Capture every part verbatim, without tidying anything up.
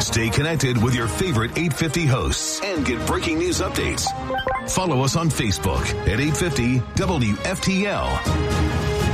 Stay connected with your favorite eight fifty hosts and get breaking news updates. Follow us on Facebook at eight fifty W F T L.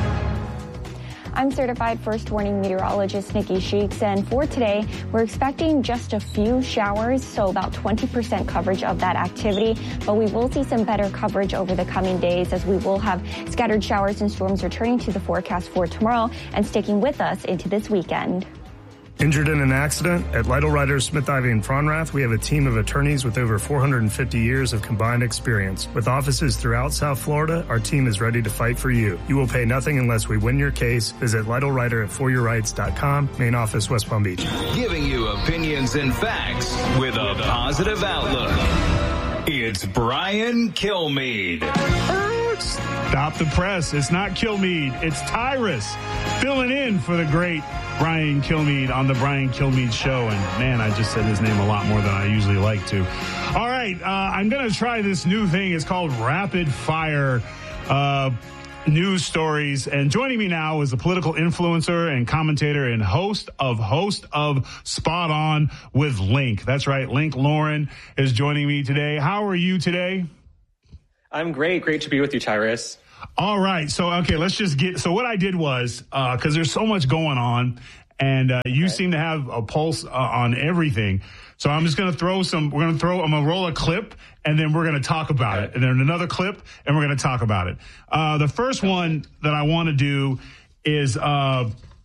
I'm certified first warning meteorologist Nikki Sheeks, and for today, we're expecting just a few showers, so about twenty percent coverage of that activity, but we will see some better coverage over the coming days as we will have scattered showers and storms returning to the forecast for tomorrow and sticking with us into this weekend. Injured in an accident? At Lytle Writers, Smith, Ivy, and Fronrath, we have a team of attorneys with over four hundred fifty years of combined experience. With offices throughout South Florida, our team is ready to fight for you. You will pay nothing unless we win your case. Visit Lytle Writer at for your rights dot com, main office, West Palm Beach. Giving you opinions and facts with a positive outlook. It's Brian Kilmeade. Stop the press. It's not Kilmeade. It's Tyrus filling in for the great Brian Kilmeade on the Brian Kilmeade Show. And, man, I just said his name a lot more than I usually like to. All right, uh, I'm going to try this new thing. It's called Rapid Fire uh, News Stories. And joining me now is a political influencer and commentator and host of host of Spot On with Link. That's right. Link Lauren is joining me today. How are you today? I'm great. Great to be with you, Tyrus. All right. So, okay, let's just get, so what I did was, uh, cause there's so much going on and, uh, you okay. seem to have a pulse uh, on everything. So I'm just going to throw some, we're going to throw, I'm going to roll a clip and then we're going to talk about okay. it. And then another clip and we're going to talk about it. Uh, the first one that I want to do is, uh,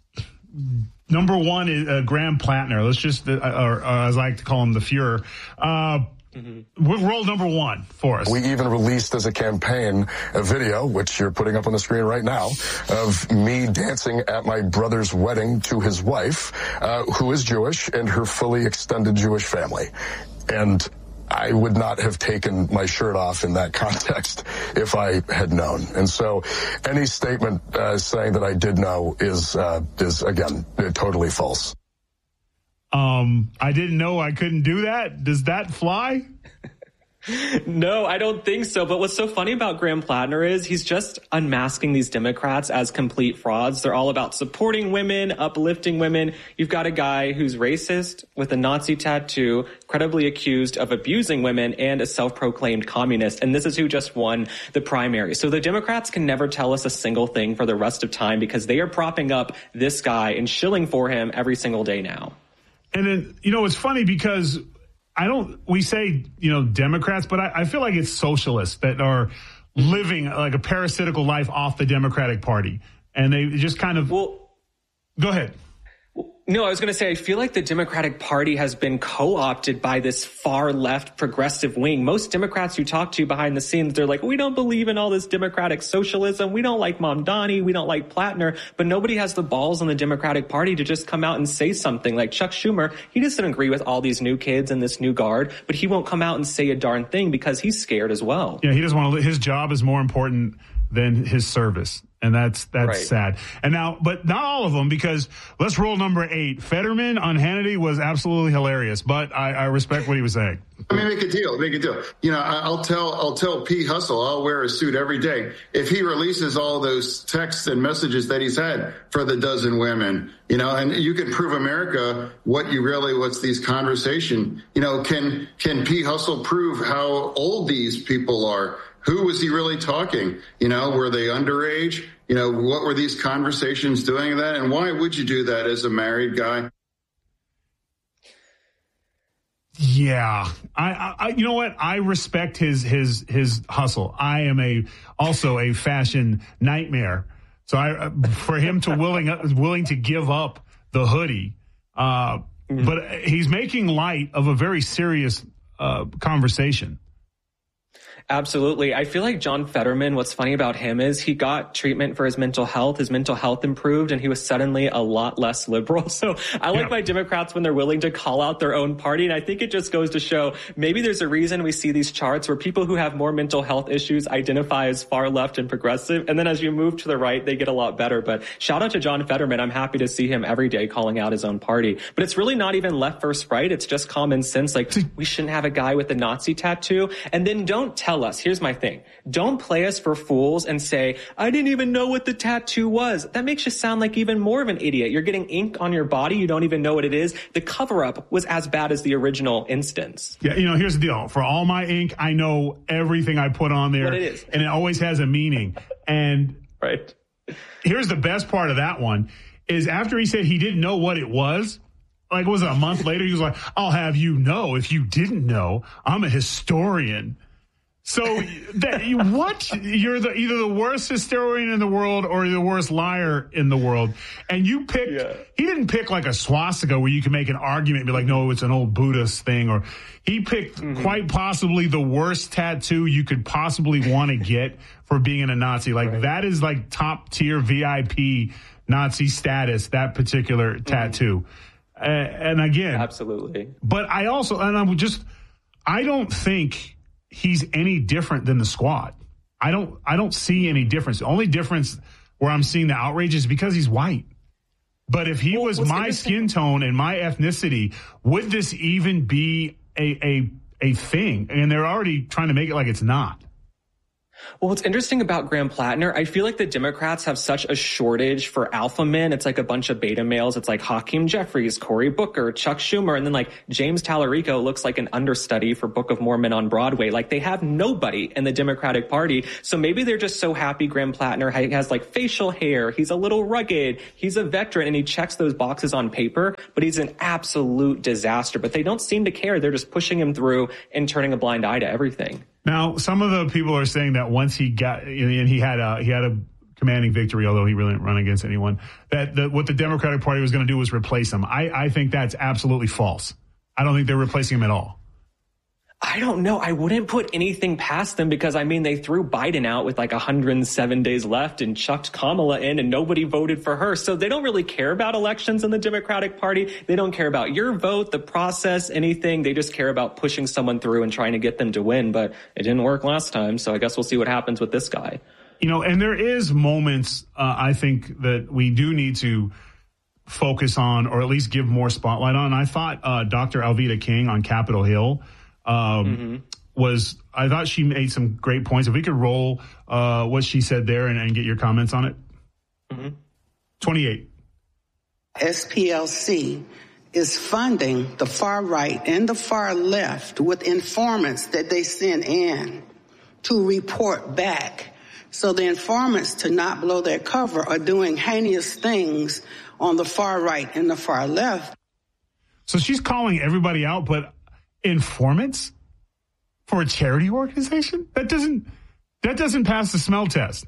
number one is uh, Graham Plattner. Let's just, uh, or uh, as I like to call him, the Fuhrer. Uh, Mm-hmm. Roll number one for us. We even released as a campaign a video, which you're putting up on the screen right now, of me dancing at my brother's wedding to his wife, uh, who is Jewish, and her fully extended Jewish family. And I would not have taken my shirt off in that context if I had known. And so any statement uh, saying that I did know is, uh, is again, totally false. Um, I didn't know I couldn't do that. Does that fly? No, I don't think so. But what's so funny about Graham Plattner is he's just unmasking these Democrats as complete frauds. They're all about supporting women, uplifting women. You've got a guy who's racist with a Nazi tattoo, credibly accused of abusing women, and a self-proclaimed communist. And this is who just won the primary. So the Democrats can never tell us a single thing for the rest of time because they are propping up this guy and shilling for him every single day now. And then, you know, it's funny because I don't, we say, you know, Democrats, but I, I feel like it's socialists that are living like a parasitical life off the Democratic Party. And they just kind of, well, go ahead. No, I was going to say, I feel like the Democratic Party has been co-opted by this far left progressive wing. Most Democrats you talk to behind the scenes, they're like, we don't believe in all this democratic socialism. We don't like Mamdani. We don't like Plattner. But nobody has the balls in the Democratic Party to just come out and say something. Like Chuck Schumer, he doesn't agree with all these new kids and this new guard, but he won't come out and say a darn thing because he's scared as well. Yeah, he doesn't want to, his job is more important than his service. And that's that's right. sad. And now, but not all of them, because let's roll number eight. Fetterman on Hannity was absolutely hilarious, but I, I respect what he was saying. I mean, make a deal, make a deal. You know, I'll tell, I'll tell P. Hustle, I'll wear a suit every day if he releases all those texts and messages that he's had for the dozen women. You know, and you can prove America what you really, what's these conversation. You know, can can P. Hustle prove how old these people are? Who was he really talking? You know, were they underage? You know, what were these conversations doing that? And why would you do that as a married guy? Yeah, I, I, you know what? I respect his, his, his hustle. I am a, also a fashion nightmare. So I, for him to willing, willing to give up the hoodie, uh, mm-hmm. but he's making light of a very serious, uh, conversation. Absolutely. I feel like John Fetterman, what's funny about him is he got treatment for his mental health. His mental health improved and he was suddenly a lot less liberal. So I like yeah. my Democrats when they're willing to call out their own party. And I think it just goes to show maybe there's a reason we see these charts where people who have more mental health issues identify as far left and progressive. And then as you move to the right, they get a lot better. But shout out to John Fetterman. I'm happy to see him every day calling out his own party. But it's really not even left versus right. It's just common sense. Like we shouldn't have a guy with a Nazi tattoo. And then don't tell tell us. Here's my thing. Don't play us for fools and say, I didn't even know what the tattoo was. That makes you sound like even more of an idiot. You're getting ink on your body. You don't even know what it is. The cover-up was as bad as the original instance. Yeah, you know, here's the deal. For all my ink, I know everything I put on there. What it is. And it always has a meaning. And right. Here's the best part of that one is after he said he didn't know what it was, like, was it a month later? He was like, I'll have you know, if you didn't know, I'm a historian. So that you, what? You're the, either the worst historian in the world or the worst liar in the world. And you picked, yeah. he didn't pick like a swastika where you can make an argument and be like, no, it's an old Buddhist thing. Or he picked mm-hmm. quite possibly the worst tattoo you could possibly want to get for being a Nazi. Like right. that is like top tier V I P Nazi status, that particular mm-hmm. tattoo. Uh, and again, absolutely. But I also, and I'm just, I don't think he's any different than the Squad. I don't, I don't see any difference. The only difference where I'm seeing the outrage is because he's white. But if he well, was my skin tone and my ethnicity, would this even be a, a, a thing? And they're already trying to make it like it's not. Well, what's interesting about Graham Plattner, I feel like the Democrats have such a shortage for alpha men. It's like a bunch of beta males. It's like Hakeem Jeffries, Cory Booker, Chuck Schumer, and then like James Tallarico looks like an understudy for Book of Mormon on Broadway. Like they have nobody in the Democratic Party. So maybe they're just so happy Graham Plattner has like facial hair. He's a little rugged. He's a veteran and he checks those boxes on paper, but he's an absolute disaster. But they don't seem to care. They're just pushing him through and turning a blind eye to everything. Now, some of the people are saying that once he got, and he had a, he had a commanding victory, although he really didn't run against anyone, that the, what the Democratic Party was going to do was replace him. I, I think that's absolutely false. I don't think they're replacing him at all. I don't know. I wouldn't put anything past them because, I mean, they threw Biden out with like one hundred seven days left and chucked Kamala in and nobody voted for her. So they don't really care about elections in the Democratic Party. They don't care about your vote, the process, anything. They just care about pushing someone through and trying to get them to win. But it didn't work last time. So I guess we'll see what happens with this guy. You know, and there is moments uh, I think that we do need to focus on or at least give more spotlight on. I thought uh, Doctor Alveda King on Capitol Hill Um, mm-hmm. was, I thought she made some great points. If we could roll uh, what she said there and, and get your comments on it. Mm-hmm. twenty-eight. S P L C is funding the far right and the far left with informants that they send in to report back. So the informants, to not blow their cover, are doing heinous things on the far right and the far left. So she's calling everybody out, but informants for a charity organization? That doesn't that doesn't pass the smell test.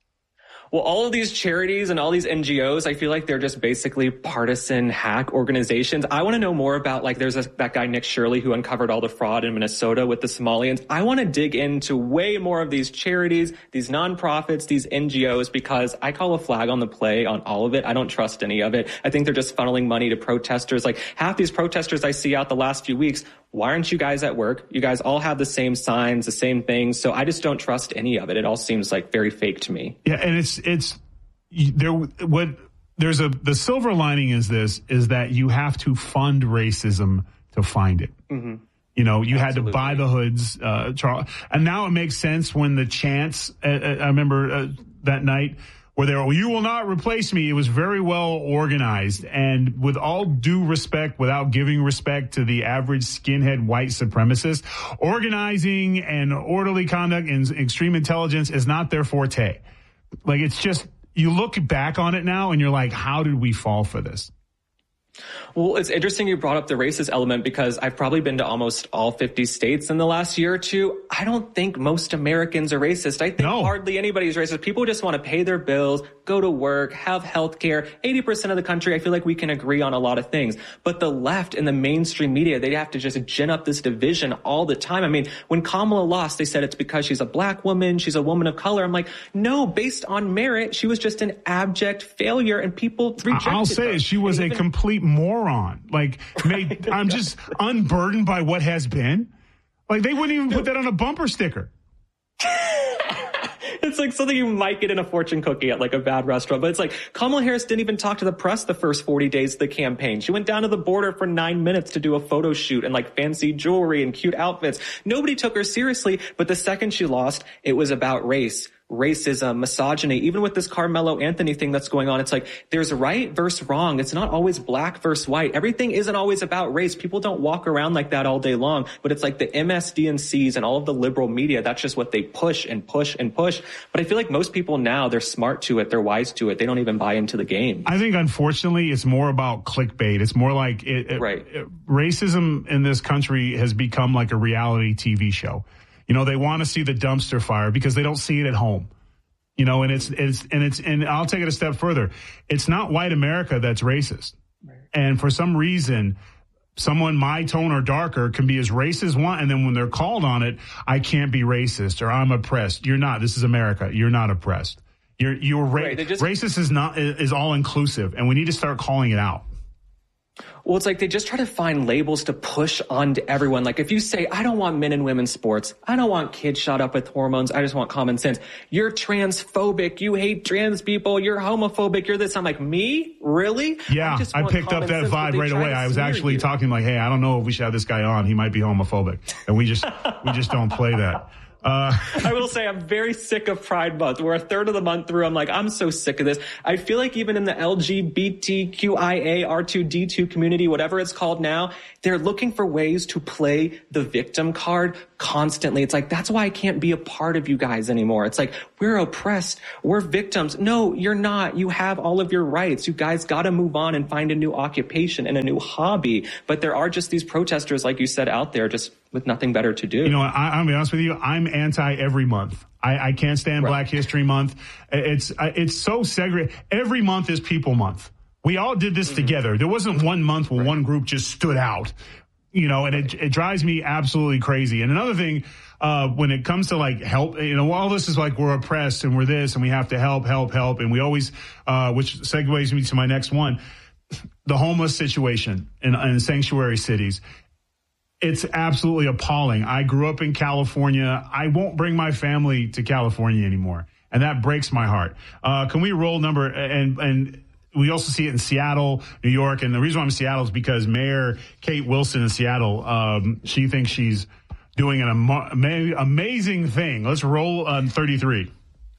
Well, all of these charities and all these N G Os, I feel like they're just basically partisan hack organizations. I want to know more about, like, there's a, that guy, Nick Shirley, who uncovered all the fraud in Minnesota with the Somalians. I want to dig into way more of these charities, these nonprofits, these N G Os, because I call a flag on the play on all of it. I don't trust any of it. I think they're just funneling money to protesters. Like, half these protesters I see out the last few weeks, why aren't you guys at work? You guys all have the same signs, the same things. So I just don't trust any of it. It all seems like very fake to me. Yeah, and it's it's there. What there's a the silver lining is this is that you have to fund racism to find it. Mm-hmm. You know, you Absolutely. had to buy the hoods, uh, Charles, and now it makes sense when the chants. Uh, I remember uh, that night. Where they were, you will not replace me. It was very well organized. And with all due respect, without giving respect to the average skinhead white supremacist, organizing and orderly conduct and extreme intelligence is not their forte. Like, it's just, you look back on it now and you're like, how did we fall for this? Well, it's interesting you brought up the racist element because I've probably been to almost all fifty states in the last year or two. I don't think most Americans are racist. I think no. hardly anybody's racist. People just want to pay their bills, go to work, have health care. eighty percent of the country, I feel like we can agree on a lot of things. But the left and the mainstream media, they have to just gin up this division all the time. I mean, when Kamala lost, they said it's because she's a black woman, she's a woman of color. I'm like, no, based on merit, she was just an abject failure and people rejected her. I'll say it, she was and a even- complete moron. Like, made, I'm just unburdened by what has been. Like, they wouldn't even put that on a bumper sticker. It's like something you might get in a fortune cookie at like a bad restaurant. But it's like Kamala Harris didn't even talk to the press the first forty days of the campaign. She went down to the border for nine minutes to do a photo shoot and like fancy jewelry and cute outfits. Nobody took her seriously. But the second she lost, it was about race, racism, misogyny. Even with this Carmelo Anthony thing that's going on, it's like there's right versus wrong. It's not always black versus white. Everything isn't always about race. People don't walk around like that all day long, but it's like the M S D N Cs and all of the liberal media. That's just what they push and push and push. But I feel like most people now, they're smart to it. They're wise to it. They don't even buy into the game. I think, unfortunately, it's more about clickbait. It's more like it, it, right. it, racism in this country has become like a reality T V show. You know, they want to see the dumpster fire because they don't see it at home. You know, and it's, it's, and it's, and I'll take it a step further. It's not white America that's racist. Right. And for some reason, someone my tone or darker can be as racist as one. And then when they're called on it, I can't be racist or I'm oppressed. You're not. This is America. You're not oppressed. You're, you're ra- right, just, racist is not, is all inclusive. And we need to start calling it out. Well, it's like they just try to find labels to push onto everyone. Like if you say, I don't want men and women's sports, I don't want kids shot up with hormones, I just want common sense. You're transphobic, you hate trans people, you're homophobic, you're this. I'm like, me? Really? Yeah, I, I picked up that sense, vibe right away. I was actually you. talking like, hey, I don't know if we should have this guy on. He might be homophobic. And we just, we just don't play that. Uh, I will say I'm very sick of Pride Month. We're a third of the month through. I'm like, I'm so sick of this. I feel like even in the L G B T Q I A R two D two community, whatever it's called now, they're looking for ways to play the victim card constantly. It's like, that's why I can't be a part of you guys anymore. It's like, we're oppressed. We're victims. No, you're not. You have all of your rights. You guys got to move on and find a new occupation and a new hobby. But there are just these protesters, like you said, out there just with nothing better to do. You know, I, I'll be honest with you. I'm anti every month. I, I can't stand right. Black History Month. It's it's so segregated. Every month is People Month. We all did this mm-hmm. together. There wasn't one month where right. one group just stood out. You know, and right. it, it drives me absolutely crazy. And another thing, uh, when it comes to like help, you know, all this is like we're oppressed and we're this and we have to help, help, help. And we always, uh, which segues me to my next one, the homeless situation in, in sanctuary cities. It's absolutely appalling. I grew up in California. I won't bring my family to California anymore. And that breaks my heart. Uh, can we roll number and, and we also see it in Seattle, New York. And the reason why I'm in Seattle is because Mayor Kate Wilson in Seattle, um, she thinks she's doing an ama- amazing thing. Let's roll on thirty-three.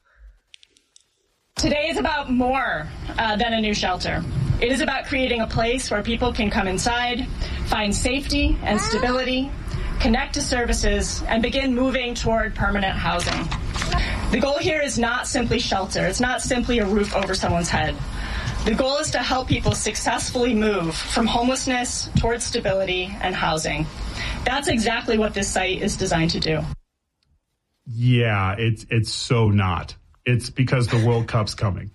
Today is about more uh, than a new shelter. It is about creating a place where people can come inside, find safety and stability, connect to services, and begin moving toward permanent housing. The goal here is not simply shelter. It's not simply a roof over someone's head. The goal is to help people successfully move from homelessness towards stability and housing. That's exactly what this site is designed to do. Yeah, it's it's so not. It's because the World Cup's coming.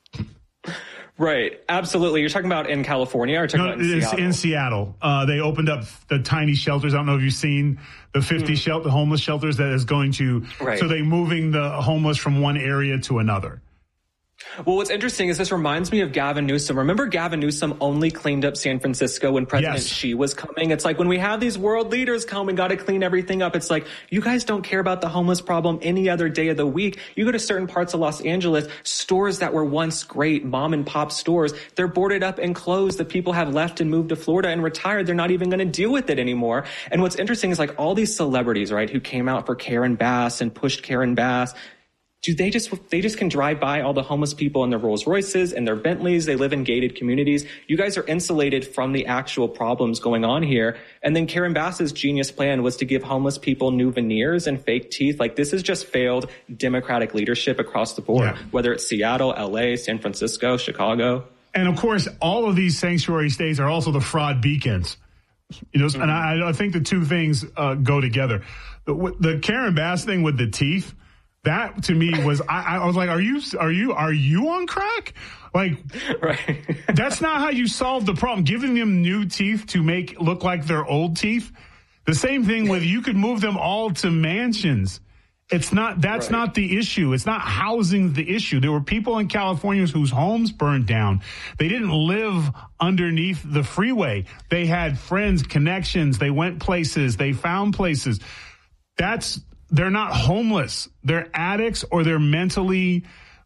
Right. Absolutely. You're talking about in California or talking no, about in it's Seattle? in Seattle. Uh, they opened up the tiny shelters. I don't know if you've seen the fifty mm. shelter, homeless shelters that is going to, right. so they're moving the homeless from one area to another. Well, what's interesting is this reminds me of Gavin Newsom. Remember Gavin Newsom only cleaned up San Francisco when President yes. Xi was coming? It's like when we have these world leaders come and got to clean everything up, it's like, you guys don't care about the homeless problem any other day of the week. You go to certain parts of Los Angeles, stores that were once great mom and pop stores, they're boarded up and closed. The people have left and moved to Florida and retired. They're not even going to deal with it anymore. And what's interesting is like all these celebrities, right, who came out for Karen Bass and pushed Karen Bass, Do they just, they just can drive by all the homeless people in their Rolls Royces and their Bentleys. They live in gated communities. You guys are insulated from the actual problems going on here. And then Karen Bass's genius plan was to give homeless people new veneers and fake teeth. Like this is just failed Democratic leadership across the board, yeah. whether it's Seattle, L A, San Francisco, Chicago. And of course, all of these sanctuary states are also the fraud beacons. You know, mm-hmm. and I, I think the two things uh, go together. The, the Karen Bass thing with the teeth, that to me was, I, I was like, are you, are you, are you on crack? Like, right. That's not how you solve the problem. Giving them new teeth to make look like their old teeth. The same thing with, you could move them all to mansions. It's not, that's right. not the issue. It's not housing the issue. There were people in California whose homes burned down. They didn't live underneath the freeway. They had friends, connections. They went places. They found places. That's, they're not homeless. They're addicts or they're mentally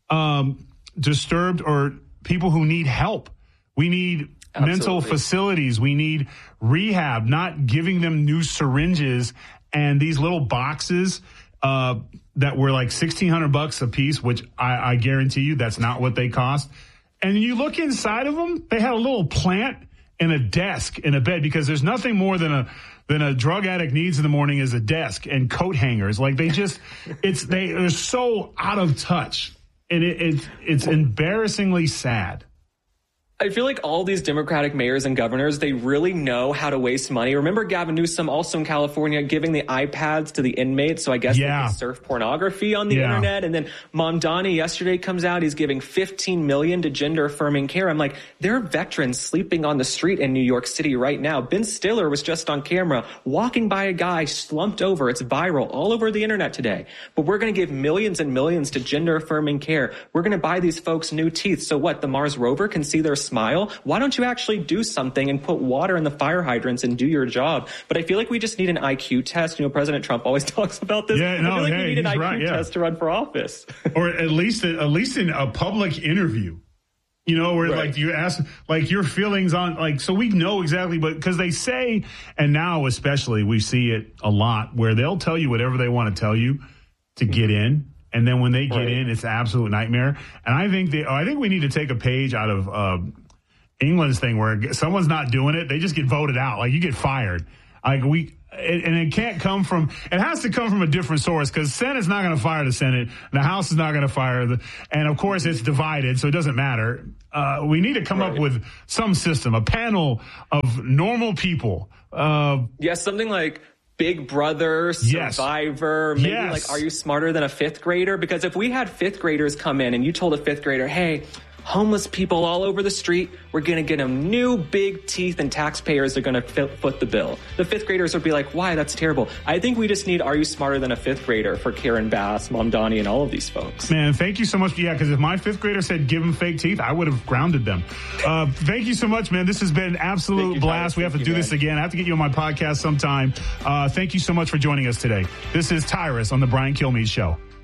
um, disturbed or people who need help. We need Absolutely. mental facilities. We need rehab, not giving them new syringes and these little boxes uh, that were like sixteen hundred bucks a piece, which I, I guarantee you that's not what they cost. And you look inside of them, they had a little plant and a desk and a bed, because there's nothing more than a than a drug addict needs in the morning is a desk and coat hangers. Like they just, it's they are so out of touch, and it, it it's embarrassingly sad. I feel like all these Democratic mayors and governors, they really know how to waste money. Remember Gavin Newsom, also in California, giving the iPads to the inmates, so I guess yeah. they can surf pornography on the yeah. internet. And then Mamdani yesterday comes out, he's giving fifteen million dollars to gender-affirming care. I'm like, there are veterans sleeping on the street in New York City right now. Ben Stiller was just on camera walking by a guy slumped over. It's viral all over the internet today. But we're going to give millions and millions to gender-affirming care. We're going to buy these folks new teeth. So what, the Mars rover can see their smile? Why don't you actually do something and put water in the fire hydrants and do your job? But I feel like we just need an I Q test. You know, President Trump always talks about this. Yeah, no, I feel like hey, we need an I Q right, yeah. test to run for office. Or at least, at least in a public interview. You know, where right. like you ask, like your feelings on, like, so we know exactly, but because they say, and now especially we see it a lot, where they'll tell you whatever they want to tell you to get in. And then when they get right. in, it's an absolute nightmare. And I think they, I think we need to take a page out of uh, England's thing, where someone's not doing it, they just get voted out. Like you get fired. Like we, it, and it can't come from, it has to come from a different source, because Senate's not going to fire the Senate. The House is not going to fire the, and of course it's divided, so it doesn't matter. Uh, we need to come right. up with some system, a panel of normal people. Uh, yes, yeah, something like Big Brother, Survivor, yes. maybe yes. like, are you smarter than a fifth grader? Because if we had fifth graders come in and you told a fifth grader, hey, homeless people all over the street, we're going to get them new big teeth and taxpayers are going to foot the bill. The fifth graders would be like, why? That's terrible. I think we just need Are You Smarter Than a Fifth Grader for Karen Bass, Mamdani, and all of these folks. Man, thank you so much. Yeah, because if my fifth grader said give them fake teeth, I would have grounded them. Uh, thank you so much, man. This has been an absolute you, blast. Thomas. We have thank to you, do this man. again. I have to get you on my podcast sometime. Uh, thank you so much for joining us today. This is Tyrus on the Brian Kilmeade Show.